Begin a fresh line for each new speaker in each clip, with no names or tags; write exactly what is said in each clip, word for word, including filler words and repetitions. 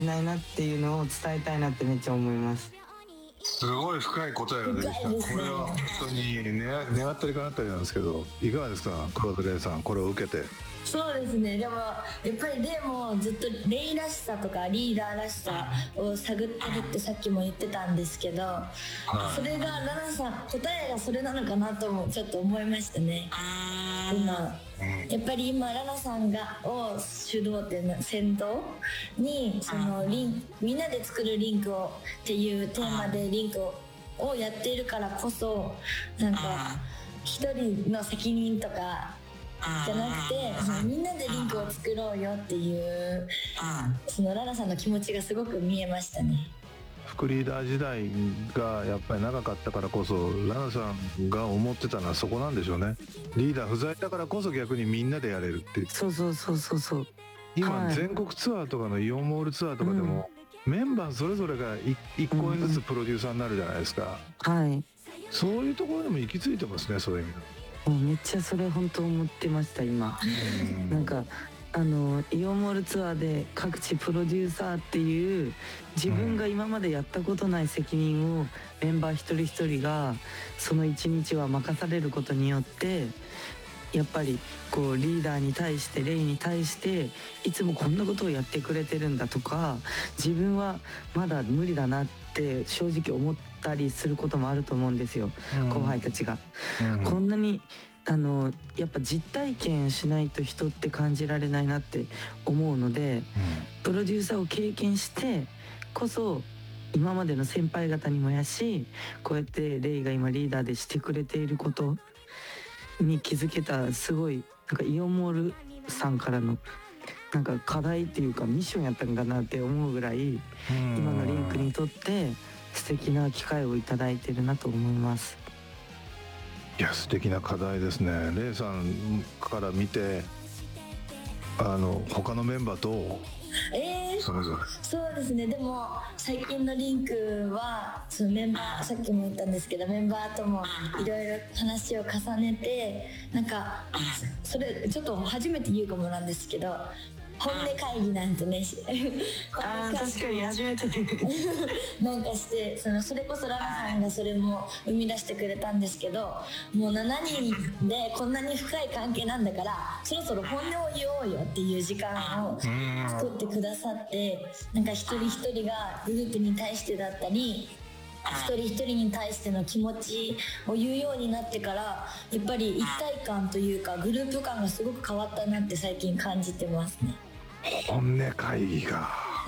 ないなっていうのを伝えたいなってめっちゃ思います。
すごい深い答えが出てきた。これは本当に願ったりかなったりなんですけど、いかがですか、クロードレイさん、これを受けて。
そうですね、でもやっぱりレイもずっとレイらしさとかリーダーらしさを探ってるってさっきも言ってたんですけど、それがラナさん、答えがそれなのかなともちょっと思いましたね。今やっぱり今ラナさんがを主導っていうの先導にそのリンみんなで作るリンクをっていうテーマでリンクををやっているからこそ、なんか一人の責任とかじゃなくて、そのみんなでリンクを作ろうよっていうそのララさんの気持ちがすごく見えましたね。
副リーダー時代がやっぱり長かったからこそ、ラナさんが思ってたのはそこなんでしょうね。リーダー不在だからこそ逆にみんなでやれるっていう。
そうそうそうそうそう。
今、はい、全国ツアーとかのイオンモールツアーとかでも、うん、メンバーそれぞれがいっこずつプロデューサーになるじゃないですか、
うん、はい。
そういうところでも行き着いてますね、そういう意味で。
もうめっちゃそれ本当思ってました今。なんかあのイオンモールツアーで各地プロデューサーっていう自分が今までやったことない責任をメンバー一人一人がその一日は任されることによって、やっぱりこうリーダーに対してレイに対していつもこんなことをやってくれてるんだとか、自分はまだ無理だなって正直思ったりすることもあると思うんですよ、うん、後輩たちが、うん、こんなにあのやっぱ実体験しないと人って感じられないなって思うので、うん、プロデューサーを経験してこそ今までの先輩方にもやし、こうやってレイが今リーダーでしてくれていることに気づけた、すごいなんかイオンモールさんからのなんか課題っていうかミッションやったんかなって思うぐらい、今のリンクにとって素敵な機会をいただいてるなと思います。
いや素敵な課題ですね。レイさんから見てあの他のメンバーどう？
えー、それぞれそうですね。でも最近のリンクはそのメンバー、さっきも言ったんですけどメンバーともいろいろ話を重ねて、なんかそれちょっと初めて言うかもなんですけど、本音会議なんてね
あ確かに初めて
なんかしてそのそれこそラナさんがそれも生み出してくれたんですけど、もうしちにんでこんなに深い関係なんだからそろそろ本音を言おうよっていう時間を作ってくださって、なんか一人一人がグループに対してだったり一人一人に対しての気持ちを言うようになってから、やっぱり一体感というかグループ感がすごく変わったなって最近感じてますね。
本音会議が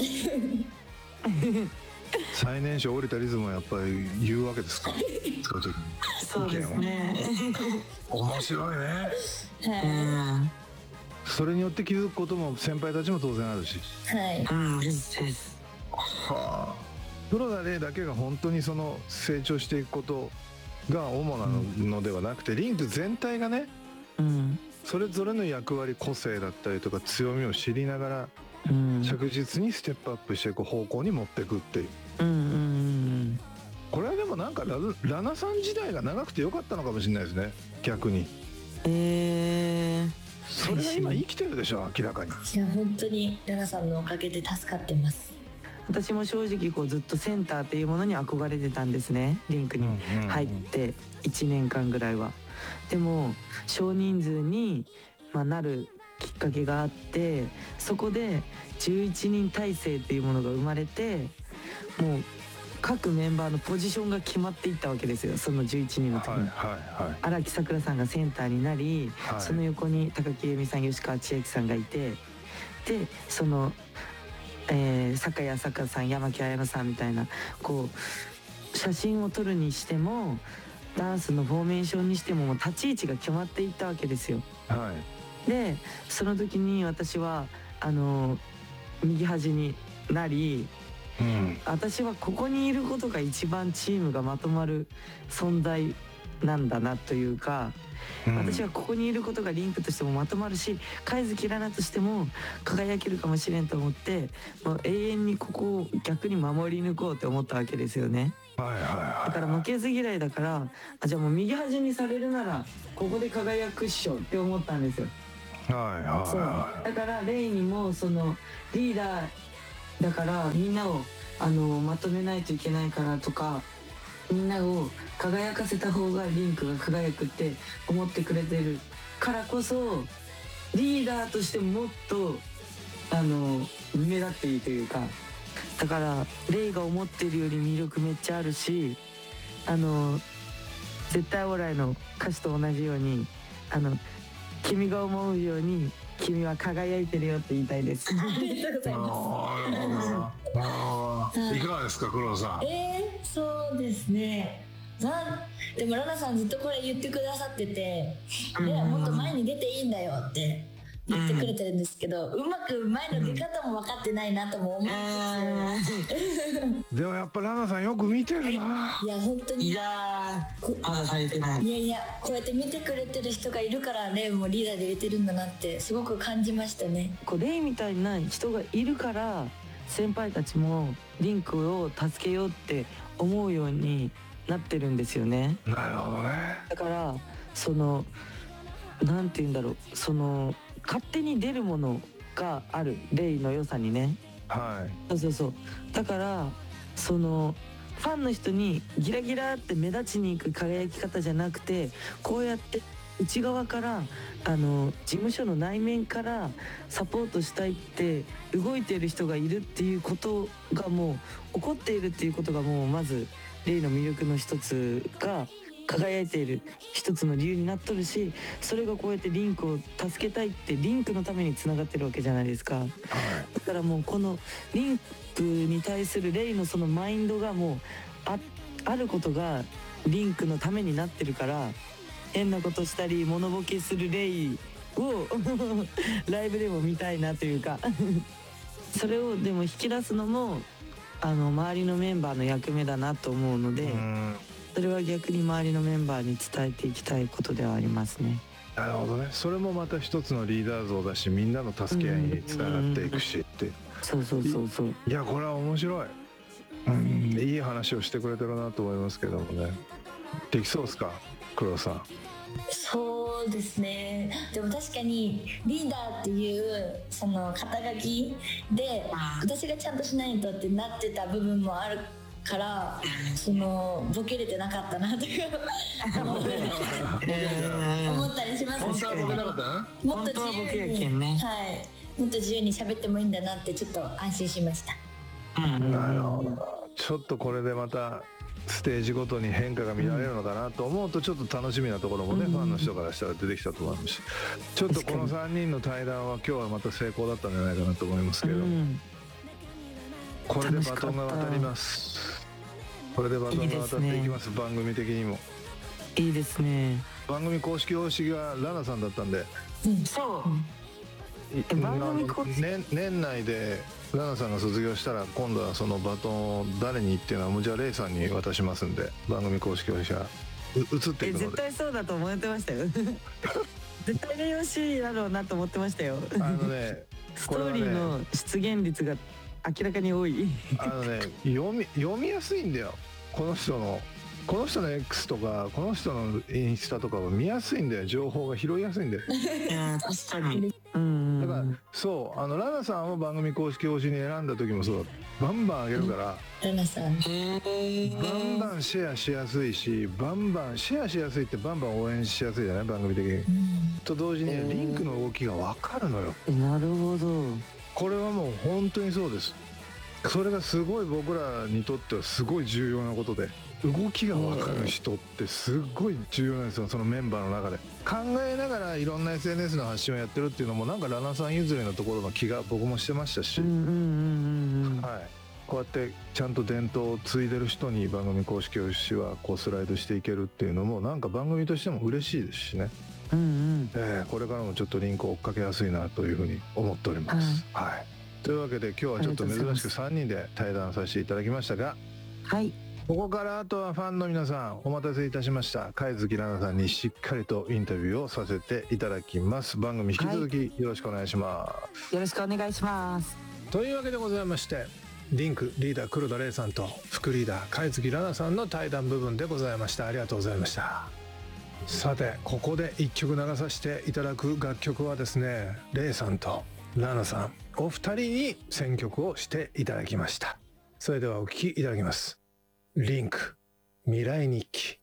最年少降りたリズムはやっぱり言うわけですか？
そうですね。
面白いね。
はい。
それによって気づくことも先輩たちも当然あるし。
はい。うん、
はあ。黒田レイだけが本当にその成長していくことが主なのではなくて、リンク全体がね、うん、それぞれの役割個性だったりとか強みを知りながら、うん、着実にステップアップしていく方向に持っていくっていう、うんうんうん、これはでもなんか ラ, ラナさん時代が長くてよかったのかもしれないですね、逆に。
えー、
それが今生きてるでしょ、明らかに。
いや本当にラナさんのおかげで助かってます。
私も正直こうずっとセンターっていうものに憧れてたんですね、リンクに入っていちねんかんぐらいは。でも少人数に、まあ、なるきっかけがあって、そこでじゅういちにん体制っていうものが生まれて、もう各メンバーのポジションが決まっていったわけですよ、そのじゅういちにんの時に。荒木さくらさんがセンターになり、はい、その横に高木由美さん、吉川千秋さんがいて、でそのえー、酒井朝香さん、山木彩乃さんみたいな、こう写真を撮るにしてもダンスのフォーメーションにしてももう立ち位置が決まっていったわけですよ。
はい、
でその時に私はあの右端になり、うん、私はここにいることが一番チームがまとまる存在なんだなというか、うん、私はここにいることがリンクとしてもまとまるし、貝月ラナとしても輝けるかもしれんと思って、もう永遠にここを逆に守り抜こうって思ったわけですよね。
はいはいはい、
だから負けず嫌いだから、あじゃあもう右端にされるならここで輝くっしょって思ったんですよ。
はいはいはい、
そうだからレイにもそのリーダーだからみんなをあのまとめないといけないからとか、みんなを輝かせた方がリンクが輝くって思ってくれてるからこそ、リーダーとしてもっとあの目立っていいというか、だからレイが思ってるより魅力めっちゃあるし、あの絶対オーライの歌詞と同じように、あの君が思うように君は輝いてるよって言いたいです。
ありがとうございます。
ああ、いかがですか黒田さん。
えー、そうですね。なでもラナさんずっとこれ言ってくださってて、でもっと前に出ていいんだよって言ってくれてるんですけど、うまく前の出方も分かってないなとも思うんですよ。
でもやっぱラナさんよく見てるな。い
や本当に、
いやーまだされてない。
いやいや、こうやって見てくれてる人がいるからレイもリーダーで入れてるんだなってすごく感じましたね。
こうレイみたいな人がいるから先輩たちもリンクを助けようって思うようになってるんですよね。
なるほどね。
だからそのなんて言うんだろう、その勝手に出るものがあるレイの良さにね。
はい。
そうそうそう。だからそのファンの人にギラギラって目立ちに行く輝き方じゃなくて、こうやって内側からあの事務所の内面からサポートしたいって動いている人がいるっていうことがもう起こっているっていうことがもうまずレイの魅力の一つが輝いている一つの理由になっとるし、それがこうやってリンクを助けたいってリンクのためにつながってるわけじゃないですか。
はい、
だからもうこのリンクに対するレイのそのマインドがもう あ, あることがリンクのためになってるから、変なことしたりモノボケするレイをライブでも見たいなというかそれをでも引き出すのもあの周りのメンバーの役目だなと思うので、それは逆に周りのメンバーに伝えていきたいことではありますね。
なるほどね。それもまた一つのリーダー像だし、みんなの助け合いにつながっていくしって。
そうそうそうそう。
いやこれは面白い。うん、いい話をしてくれてるなと思いますけどもね。できそうですか黒田さん。
そうですね。でも確かにリーダーっていうその肩書きで私がちゃんとしないとってなってた部分もあるから、そのボケれてなかったなとか思ったりします。
本当はボケなかったな。
もっと自由に、ね、はい、もっと自由に喋ってもいいんだなってちょっと安心しました。
なるほど。ちょっとこれでまたステージごとに変化が見られるのかなと思うと、ちょっと楽しみなところもね、うん、ファンの人からしたら出てきたと思いますし、ちょっとこのさんにんの対談は今日はまた成功だったんじゃないかなと思いますけど、うん、これでバトンが渡ります。これでバトンが渡っていきます。いいですね、番組的にも
いいですね。
番組公式推しがラナさんだったんで、
うん、そう、
うん、番組公式、ね、年内でラナさんが卒業したら今度はそのバトンを誰にっていうのはもうじゃあレイさんに渡しますんで、番組公式推しが移っていくので。
絶対そうだと思ってましたよ絶対レイ推しだろうなと思ってましたよ。
あのね
ストーリーの出現率が明らかに多い
あのね読み読みやすいんだよ。この人のこの人の X とかこの人のインスタとかは見やすいんだよ。情報が拾いやすいんだよ
いや確かに、うん、
だからそう、あのラナさんを番組公式推しに選んだ時もそうだ、バンバンあげるから、
うん、ラナさん
バンバンシェアしやすいし、バンバンシェアしやすいってバンバン応援しやすいじゃない、番組的に、うん、と同時にリンクの動きが分かるのよ。
なるほど。
これはもう本当にそうです。それがすごい僕らにとってはすごい重要なことで、動きが分かる人ってすごい重要なんですよ。そのメンバーの中で考えながらいろんな エスエヌエス の発信をやってるっていうのもなんかラナさん譲りのところの気が僕もしてましたし、はい、こうやってちゃんと伝統を継いでる人に番組公式推しはこうスライドしていけるっていうのもなんか番組としても嬉しいですしね、うんうん、えー、これからもちょっとリンクを追っかけやすいなというふうに思っております、はいはい、というわけで今日はちょっと珍しくさんにんで対談させていただきましたが、
はい、
ここからあとはファンの皆さんお待たせいたしました貝月ラナさんにしっかりとインタビューをさせていただきます。番組引き続きよろしくお願いします、はい、
よろしくお願いします。
というわけでございまして、リンクリーダー黒田玲さんと副リーダー貝月ラナさんの対談部分でございました。ありがとうございました。さてここでいっきょく流させていただく楽曲はですね、レイさんとラナさんお二人に選曲をしていただきました。それではお聴きいただきます。リンク未来日記。